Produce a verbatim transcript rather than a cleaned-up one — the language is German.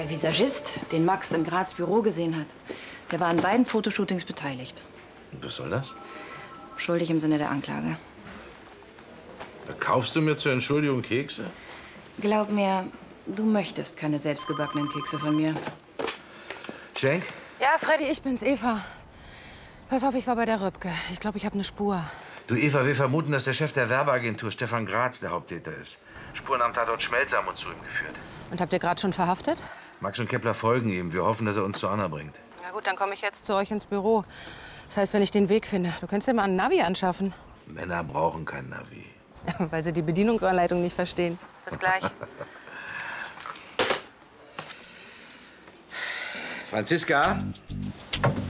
Visagist, den Max in Graz Büro gesehen hat. Der war an beiden Fotoshootings beteiligt. Und was soll das? Schuldig im Sinne der Anklage. Kaufst du mir zur Entschuldigung Kekse? Glaub mir, du möchtest keine selbstgebackenen Kekse von mir. Schenk? Ja, Freddy, ich bin's, Eva. Pass auf, ich war bei der Röpke. Ich glaube, ich habe eine Spur. Du, Eva, wir vermuten, dass der Chef der Werbeagentur, Stefan Graz, der Haupttäter ist. Spuren am Tatort Schmelzer haben uns zu ihm geführt. Und habt ihr gerade schon verhaftet? Max und Kepler folgen ihm. Wir hoffen, dass er uns zu Anna bringt. Na gut, dann komme ich jetzt zu euch ins Büro. Das heißt, wenn ich den Weg finde, du könntest dir mal ein Navi anschaffen. Männer brauchen kein Navi. Weil sie die Bedienungsanleitung nicht verstehen. Bis gleich. Franziska?